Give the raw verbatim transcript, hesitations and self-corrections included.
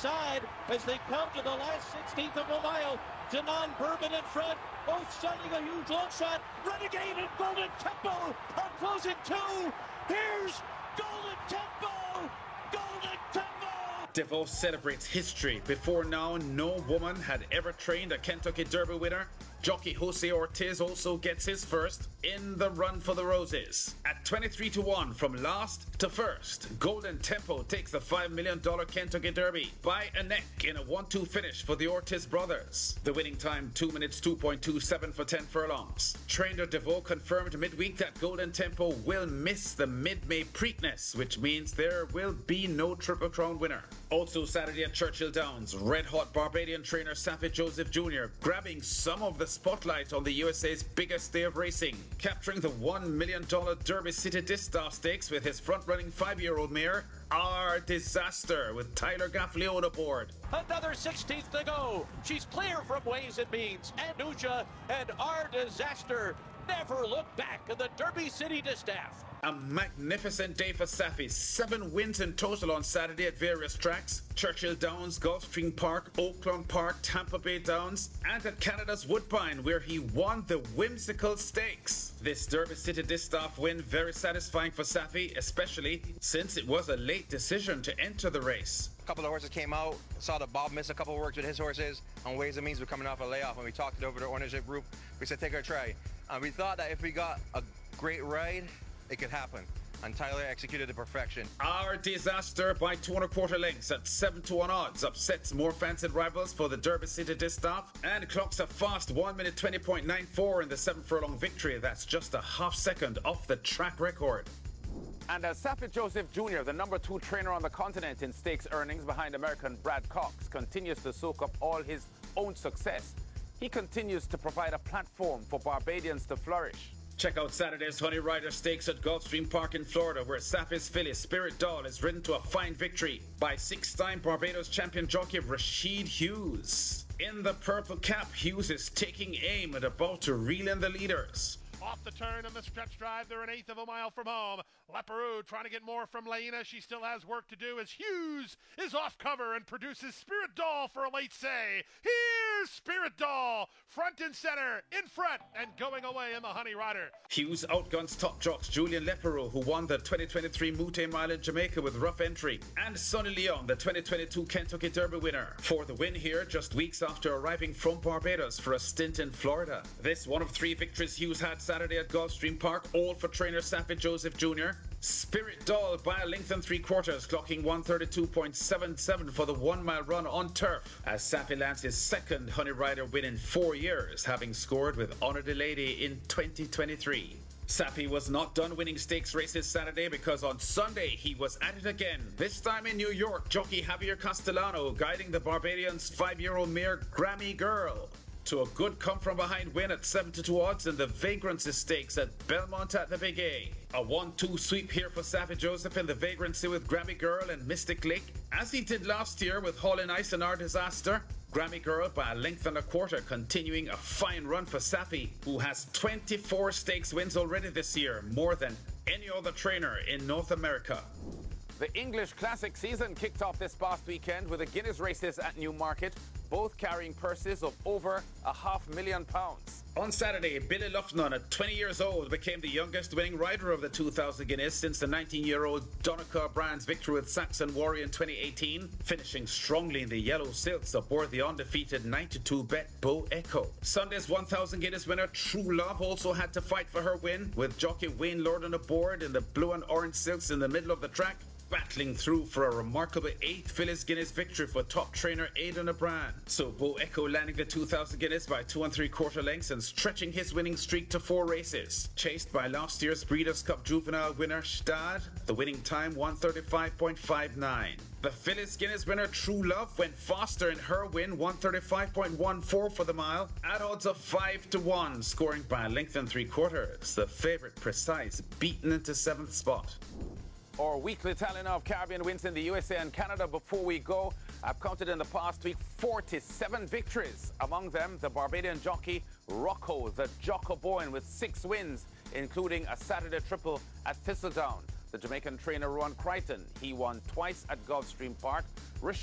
inside as they come to the last sixteenth of a mile. Denon Bourbon in front, both sending a huge long shot. Renegade and Golden Tempo are closing too. Here's Golden Tempo! Golden Tempo! DeVoe celebrates history. Before now, no woman had ever trained a Kentucky Derby winner. Jockey Jose Ortiz also gets his first in the run for the Roses. At twenty-three to one from last to first, Golden Tempo takes the five million dollars Kentucky Derby by a neck in a one two finish for the Ortiz brothers. The winning time two minutes two point two seven for ten furlongs. Trainer DeVoe confirmed midweek that Golden Tempo will miss the mid-May Preakness, which means there will be no Triple Crown winner. Also Saturday at Churchill Downs, red-hot Barbadian trainer Saffie Joseph Junior grabbing some of the spotlight on the U S A's biggest day of racing, capturing the one million dollars Derby City Distaff Stakes with his front-running five-year-old mare, Our Disaster, with Tyler Gaffalione aboard. Another sixteenth to go. She's clear from Ways and Means. Anduja and Our Disaster never look back in the Derby City Distaff. A magnificent day for Saffie. Seven wins in total on Saturday at various tracks. Churchill Downs, Gulfstream Park, Oakland Park, Tampa Bay Downs, and at Canada's Woodbine, where he won the Whimsical Stakes. This Derby City Distaff win very satisfying for Saffie, especially since it was a late decision to enter the race. A couple of horses came out, saw that Bob missed a couple of works with his horses on Ways and Means. We're coming off a layoff, and we talked it over to the ownership group. We said, take our try. And we thought that if we got a great ride, it could happen. And Tyler executed to perfection. Our Disaster by two and a quarter lengths at seven to one odds upsets more fancied rivals for the Derby City Distaff and clocks a fast one minute twenty point nine four in the seven furlong victory. That's just a half second off the track record. And as Saffie Joseph Junior, the number two trainer on the continent in stakes earnings behind American Brad Cox, continues to soak up all his own success, he continues to provide a platform for Barbadians to flourish. Check out Saturday's Honey Rider Stakes at Gulfstream Park in Florida, where Saffie's filly Spirit Doll is ridden to a fine victory by six-time Barbados champion jockey Rashid Hughes. In the purple cap, Hughes is taking aim and about to reel in the leaders. Off the turn and the stretch drive, they're an eighth of a mile from home. Leparoux trying to get more from Laina. She still has work to do as Hughes is off cover and produces Spirit Doll for a late say. Here's Spirit Doll, front and center, in front, and going away in the Honey Rider. Hughes outguns top jocks Julian Leparoux, who won the twenty twenty-three Moute Mile in Jamaica with rough entry, and Sonny Leon, the twenty twenty-two Kentucky Derby winner, for the win here just weeks after arriving from Barbados for a stint in Florida. This one of three victories Hughes had Saturday at Gulfstream Park, all for trainer Saffie Joseph Junior Spirit Doll by a length and three quarters, clocking one thirty-two point seven seven for the one mile run on turf, as Saffie lands his second Honey Rider win in four years, having scored with Honor de Lady in twenty twenty-three. Saffie was not done winning stakes races Saturday because on Sunday he was at it again, this time in New York. Jockey Javier Castellano guiding the Barbadians' five-year-old mare Grammy Girl to a good come-from-behind win at seven to two odds in the Vagrancy Stakes at Belmont at the Big A. A one two sweep here for Saffie Joseph in the Vagrancy with Grammy Girl and Mystic Lake, as he did last year with Haulin' Ice and Our Disaster. Grammy Girl by a length and a quarter, continuing a fine run for Saffie, who has twenty-four stakes wins already this year, more than any other trainer in North America. The English Classic season kicked off this past weekend with the Guinness races at Newmarket, both carrying purses of over a half million pounds. On Saturday, Billy Luffnon, at twenty years old, became the youngest winning rider of the two thousand Guinness since the nineteen-year-old Donica Brand's victory with Saxon Warrior in twenty eighteen, finishing strongly in the yellow silks aboard the undefeated ninety-two bet Bo Echo. Sunday's one thousand Guinness winner True Love also had to fight for her win, with jockey Wayne Lordan aboard in the blue and orange silks in the middle of the track, battling through for a remarkable eighth Phyllis Guinness victory for top trainer Aidan O'Brien. So Bo Echo landing the two thousand Guinness by two and three quarter lengths and stretching his winning streak to four races. Chased by last year's Breeders' Cup Juvenile winner Stad, the winning time one thirty-five point five nine. The Phyllis Guinness winner True Love went faster in her win, one thirty-five point one four for the mile, at odds of five to one, scoring by a length and three quarters. The favourite Precise beaten into seventh spot. Our weekly tally of Caribbean wins in the U S A and Canada. Before we go, I've counted in the past week forty-seven victories. Among them, the Barbadian jockey Rocco, the Jocko Boyne, with six wins, including a Saturday triple at Thistledown. The Jamaican trainer Ron Crichton, he won twice at Gulfstream Park.